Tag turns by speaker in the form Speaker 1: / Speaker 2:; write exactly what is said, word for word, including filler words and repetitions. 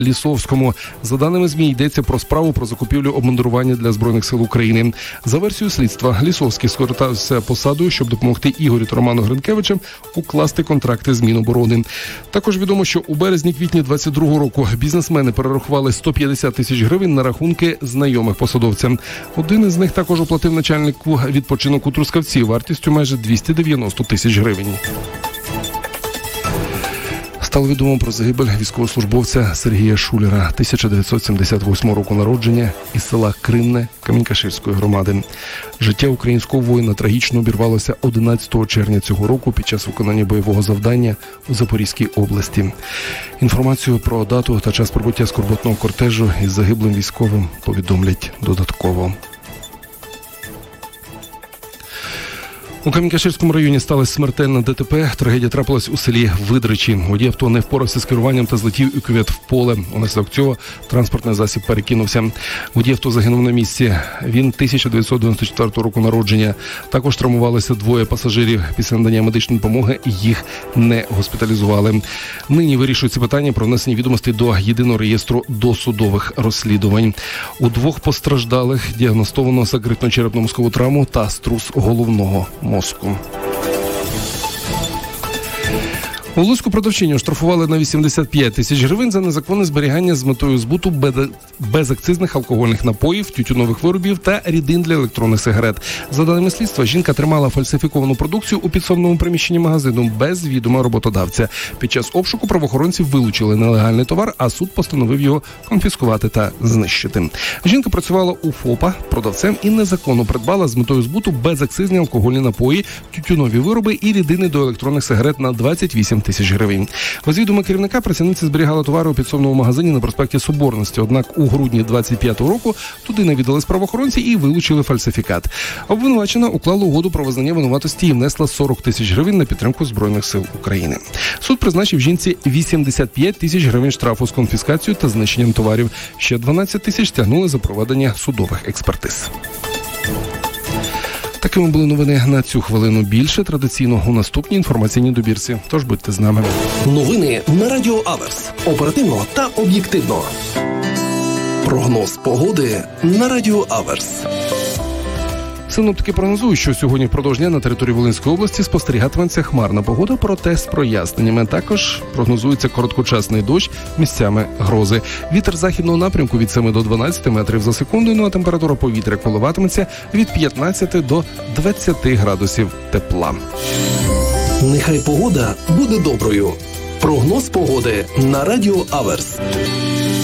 Speaker 1: Лісовському. За даними ЗМІ, йдеться про справу про закупівлю обмундирування для Збройних сил України. За версією слідства, Лісовський скористався посадою, щоб допомогти Ігорю та Роману Гринкевичам укласти контракти з Міноборони. Також відомо, що у березні-квітні двадцять другого року бізнесмени перерахували сто п'ятдесят тисяч гривень на рахунки знайомих посадовцям. Один із них також оплатив начальнику відпочинок у Трускавці вартістю майже двісті дев'яносто тисяч гривень. Стало відомо про загибель військовослужбовця Сергія Шулера, тисяча дев'ятсот сімдесят восьмого року народження, із села Кримне Камінь-Каширської громади. Життя українського воїна трагічно обірвалося одинадцятого червня цього року під час виконання бойового завдання у Запорізькій області. Інформацію про дату та час прибуття скорботного кортежу із загиблим військовим повідомлять додатково. У Камінь-Каширському районі сталося смертельне ДТП. Трагедія трапилась у селі Видричі. Водій авто не впорався з керуванням та злетів у кювет в поле. Унаслідок цього транспортний засіб перекинувся. Водій авто загинув на місці. Він тисяча дев'ятсот дев'яносто четвертого року народження. Також травмувалися двоє пасажирів. Після надання медичної допомоги їх не госпіталізували. Нині вирішується питання про внесення відомостей до єдиного реєстру досудових розслідувань. У двох постраждалих діагностовано закритно-черепну мозкову травму та струс головного мозку. У Луцьку продавчиню оштрафували на вісімдесят п'ять тисяч гривень за незаконне зберігання з метою збуту безакцизних алкогольних напоїв, тютюнових виробів та рідин для електронних сигарет. За даними слідства, жінка тримала фальсифіковану продукцію у підсобному приміщенні магазину без відома роботодавця. Під час обшуку правоохоронці вилучили нелегальний товар, а суд постановив його конфіскувати та знищити. Жінка працювала у ФОПа продавцем і незаконно придбала з метою збуту безакцизні алкогольні напої, тютюнові вироби і рідини до електронних сигарет на двадцять вісім тисяч гривень. Без відома керівника працівниця зберігала товари у підсобному магазині на проспекті Соборності. Однак у грудні двадцять п'ятого року туди навідались правоохоронці і вилучили фальсифікат. Обвинувачена уклала угоду про визнання винуватості і внесла сорок тисяч гривень на підтримку Збройних сил України. Суд призначив жінці вісімдесят п'ять тисяч гривень штрафу з конфіскацією та знищенням товарів. Ще дванадцять тисяч стягнули за проведення судових експертиз. Такими були новини на цю хвилину. Більше традиційно у наступній інформаційній добірці. Тож будьте з нами.
Speaker 2: Новини на Радіо Аверс. Оперативно та об'єктивно. Прогноз погоди на Радіо Аверс.
Speaker 1: Синоптики прогнозують, що сьогодні впродовж дня на території Волинської області спостерігатиметься хмарна погода, проте з проясненнями. Також прогнозується короткочасний дощ, місцями грози. Вітер західного напрямку від семи до дванадцяти метрів за секунду, ну а температура повітря коливатиметься від п'ятнадцяти до двадцяти градусів тепла.
Speaker 2: Нехай погода буде доброю. Прогноз погоди на Радіо Аверс.